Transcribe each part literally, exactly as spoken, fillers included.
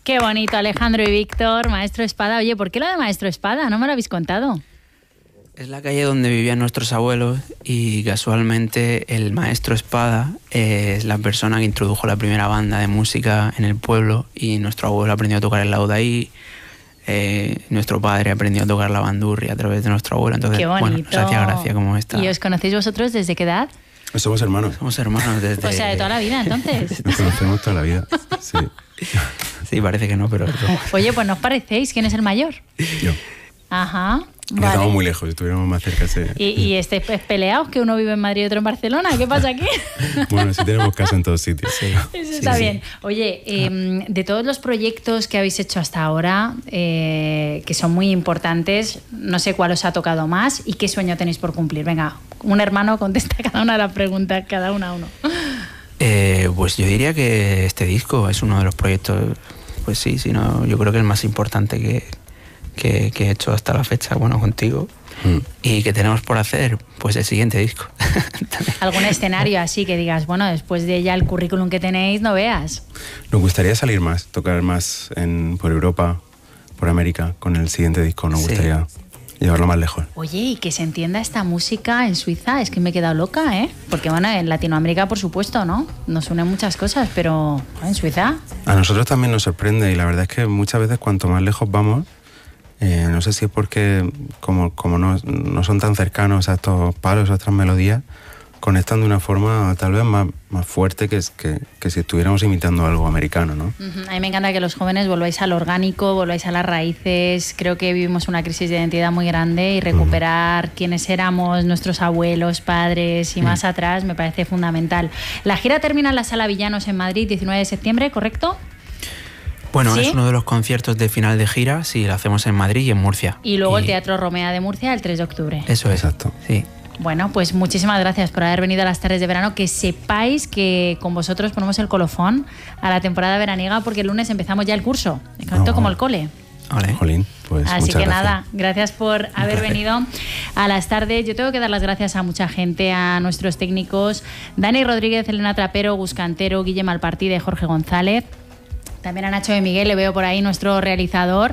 Qué bonito, Alejandro y Víctor, Maestro Espada. Oye, ¿por qué lo de Maestro Espada? No me lo habéis contado. Es la calle donde vivían nuestros abuelos y casualmente el Maestro Espada es la persona que introdujo la primera banda de música en el pueblo y nuestro abuelo aprendió a tocar el laúd ahí. Eh, nuestro padre aprendió a tocar la bandurria a través de nuestro abuelo. Entonces, qué bonito. Bueno, nos hacía gracia como esta. ¿Y os conocéis vosotros desde qué edad? Somos hermanos. Somos hermanos desde... O sea, de toda la vida, entonces. Nos conocemos toda la vida, sí. Sí, parece que no, pero... Oye, pues ¿no os parecéis? ¿Quién es el mayor? Yo. Ajá. Vale. Estamos muy lejos, si estuviéramos más cerca. Se... ¿Y, y estáis peleados que uno vive en Madrid y otro en Barcelona? ¿Qué pasa aquí? Bueno, sí tenemos casa en todos sitios. Sí. Eso está sí, bien. Sí. Oye, eh, de todos los proyectos que habéis hecho hasta ahora, eh, que son muy importantes, no sé cuál os ha tocado más y qué sueño tenéis por cumplir. Venga, un hermano contesta cada una de las preguntas, cada una a uno. Eh, pues yo diría que este disco es uno de los proyectos, pues sí, sí no, yo creo que el más importante que... Que, que he hecho hasta la fecha, bueno, contigo, mm. y que tenemos por hacer, pues el siguiente disco. ¿Algún escenario así que digas, bueno, después de ya el currículum que tenéis, no veas? Nos gustaría salir más, tocar más en, por Europa, por América, con el siguiente disco, nos sí. gustaría llevarlo más lejos. Oye, y que se entienda esta música en Suiza, es que me he quedado loca, ¿eh? Porque bueno, en Latinoamérica, por supuesto, ¿no? Nos unen muchas cosas, pero en Suiza... A nosotros también nos sorprende y la verdad es que muchas veces cuanto más lejos vamos, Eh, no sé si es porque como, como no, no son tan cercanos a estos palos, a estas melodías, conectan de una forma tal vez más, más fuerte que, que, que si estuviéramos imitando algo americano, ¿no? Uh-huh. A mí me encanta que los jóvenes volváis al orgánico, volváis a las raíces. Creo que vivimos una crisis de identidad muy grande y recuperar uh-huh. quiénes éramos, nuestros abuelos, padres y uh-huh. más atrás me parece fundamental. La gira termina en la Sala Villanos en Madrid, diecinueve de septiembre, ¿correcto? Bueno, ¿sí? Es uno de los conciertos de final de gira, sí, lo hacemos en Madrid y en Murcia. Y luego y... el Teatro Romea de Murcia el tres de octubre. Eso es. Exacto. Sí. Bueno, pues muchísimas gracias por haber venido a las tardes de verano. Que sepáis que con vosotros ponemos el colofón a la temporada veraniega porque el lunes empezamos ya el curso. Oh. Como el cole. Vale. Jolín, pues así muchas que gracias. Nada, gracias por haber venido a las tardes. Yo tengo que dar las gracias a mucha gente, a nuestros técnicos, Dani Rodríguez, Elena Trapero, Gus Cantero, Guille Malpartide, Jorge González. También a Nacho de Miguel, le veo por ahí, nuestro realizador.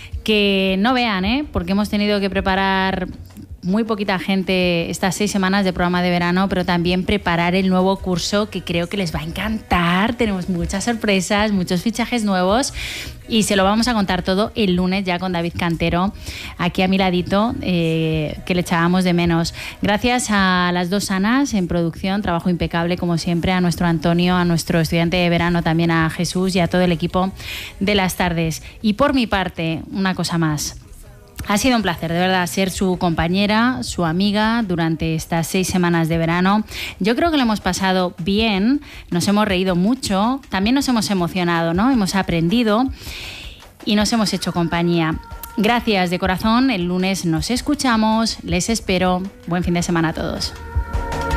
Que no vean, ¿eh? Porque hemos tenido que preparar muy poquita gente estas seis semanas de programa de verano, pero también preparar el nuevo curso que creo que les va a encantar. Tenemos muchas sorpresas, muchos fichajes nuevos y se lo vamos a contar todo el lunes ya con David Cantero aquí a mi ladito, eh, que le echábamos de menos. Gracias a las dos Anas en producción, trabajo impecable como siempre, a nuestro Antonio, a nuestro estudiante de verano, también a Jesús y a todo el equipo de las tardes. Y por mi parte, una cosa más. Ha sido un placer, de verdad, ser su compañera, su amiga durante estas seis semanas de verano. Yo creo que lo hemos pasado bien, nos hemos reído mucho, también nos hemos emocionado, ¿no? Hemos aprendido y nos hemos hecho compañía. Gracias de corazón, el lunes nos escuchamos, les espero. Buen fin de semana a todos.